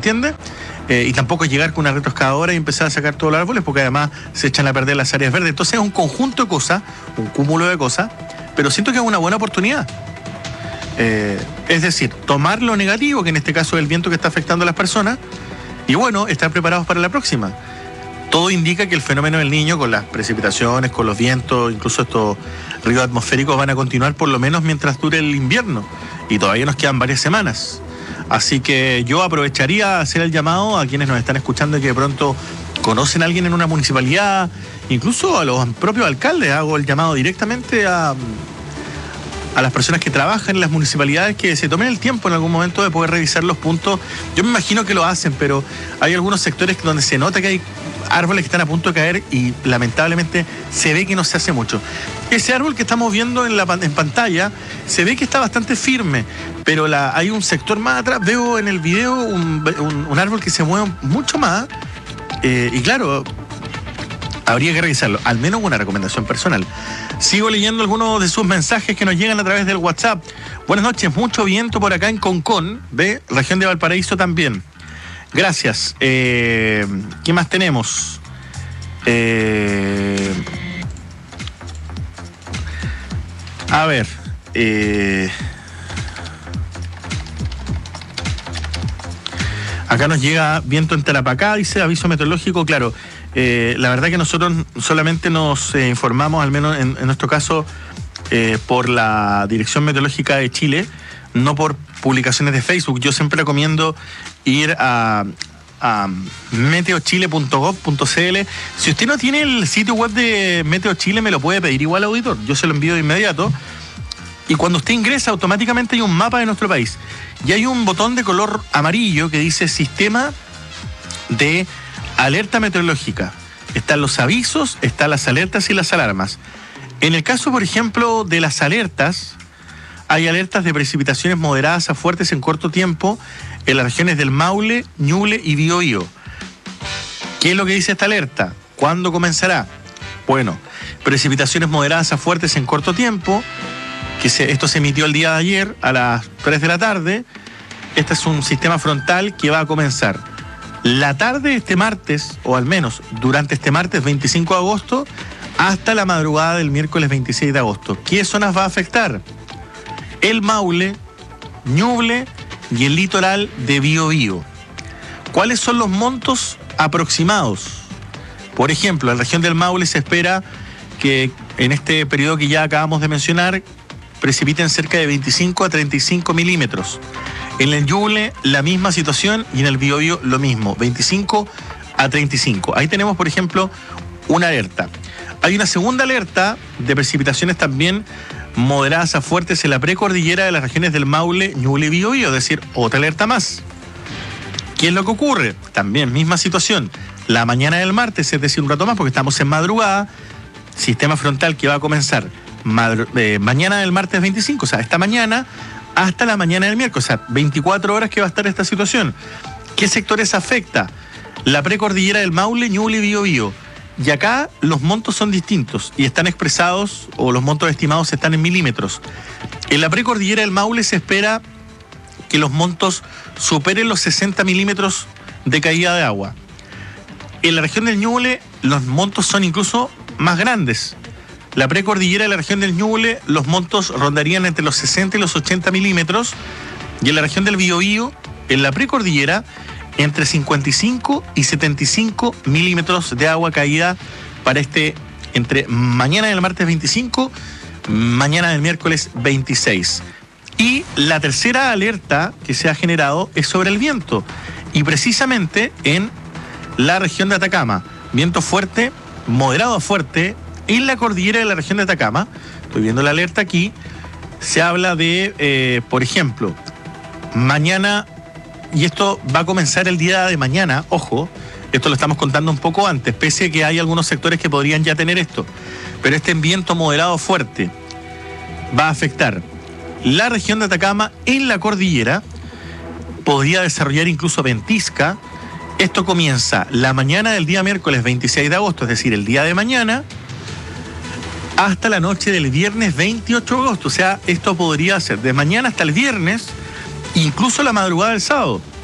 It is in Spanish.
entiende? Y tampoco es llegar con una retroexcavadora y empezar a sacar todos los árboles, porque además se echan a perder las áreas verdes. Entonces es un conjunto de cosas, un cúmulo de cosas, pero siento que es una buena oportunidad. Es decir, tomar lo negativo, que en este caso es el viento que está afectando a las personas, y bueno, estar preparados para la próxima. Todo indica que el fenómeno del Niño, con las precipitaciones, con los vientos, incluso estos ríos atmosféricos, van a continuar por lo menos mientras dure el invierno, y todavía nos quedan varias semanas. Así que yo aprovecharía a hacer el llamado a quienes nos están escuchando y que de pronto conocen a alguien en una municipalidad, incluso a los propios alcaldes. Hago el llamado directamente a las personas que trabajan en las municipalidades, que se tomen el tiempo en algún momento de poder revisar los puntos. Yo me imagino que lo hacen, pero hay algunos sectores donde se nota que hay árboles que están a punto de caer y lamentablemente se ve que no se hace mucho. Ese árbol que estamos viendo en pantalla se ve que está bastante firme, pero hay un sector más atrás, veo en el video un árbol que se mueve mucho más, y claro, habría que revisarlo, al menos una recomendación personal. Sigo leyendo algunos de sus mensajes que nos llegan a través del WhatsApp. Buenas noches, mucho viento por acá en Concón, región de Valparaíso también. Gracias. ¿Qué más tenemos? A ver. Acá nos llega viento en Tarapacá, dice aviso meteorológico, claro. La verdad que nosotros solamente nos informamos, al menos en nuestro caso, por la Dirección Meteorológica de Chile, no por publicaciones de Facebook. Yo siempre recomiendo ir a meteochile.gov.cl. Si usted no tiene el sitio web de Meteo Chile, me lo puede pedir igual, auditor. Yo se lo envío de inmediato. Y cuando usted ingresa, automáticamente hay un mapa de nuestro país. Y hay un botón de color amarillo que dice Sistema de Alerta Meteorológica. Están los avisos, están las alertas y las alarmas. En el caso, por ejemplo, de las alertas, hay alertas de precipitaciones moderadas a fuertes en corto tiempo en las regiones del Maule, Ñuble y Biobío. ¿Qué es lo que dice esta alerta? ¿Cuándo comenzará? Bueno, precipitaciones moderadas a fuertes en corto tiempo, esto se emitió el día de ayer a las 3 de la tarde. Este es un sistema frontal que va a comenzar la tarde de este martes, o al menos durante este martes 25 de agosto, hasta la madrugada del miércoles 26 de agosto. ¿Qué zonas va a afectar? El Maule, Ñuble y el litoral de Biobío. ¿Cuáles son los montos aproximados? Por ejemplo, en la región del Maule se espera que en este periodo que ya acabamos de mencionar precipiten cerca de 25 a 35 milímetros. En el Ñuble la misma situación y en el Biobío lo mismo, 25 a 35. Ahí tenemos, por ejemplo, una alerta. Hay una segunda alerta de precipitaciones también moderadas a fuertes en la precordillera de las regiones del Maule, Ñuble y Biobío, es decir, otra alerta más. ¿Qué es lo que ocurre? También misma situación. La mañana del martes, es decir, un rato más, porque estamos en madrugada, sistema frontal que va a comenzar mañana del martes 25, o sea, esta mañana hasta la mañana del miércoles, o sea, 24 horas que va a estar esta situación. ¿Qué sectores afecta? La precordillera del Maule, Ñuble y Biobío. Y acá los montos son distintos y están expresados, o los montos estimados están en milímetros. En la precordillera del Maule se espera que los montos superen los 60 milímetros de caída de agua. En la región del Ñuble los montos son incluso más grandes. La precordillera de la región del Ñuble, los montos rondarían entre los 60 y los 80 milímetros. Y en la región del Biobío, en la precordillera, entre 55 y 75 milímetros de agua caída para entre mañana del martes 25, mañana del miércoles 26. Y la tercera alerta que se ha generado es sobre el viento. Y precisamente en la región de Atacama, viento fuerte, moderado a fuerte, en la cordillera de la región de Atacama. Estoy viendo la alerta aquí. Se habla de, por ejemplo, mañana, y esto va a comenzar el día de mañana, ojo, esto lo estamos contando un poco antes, pese a que hay algunos sectores que podrían ya tener esto, pero este viento moderado fuerte va a afectar la región de Atacama en la cordillera, podría desarrollar incluso ventisca. Esto comienza la mañana del día miércoles 26 de agosto, es decir, el día de mañana, hasta la noche del viernes 28 de agosto. O sea, esto podría ser de mañana hasta el viernes, incluso la madrugada del sábado.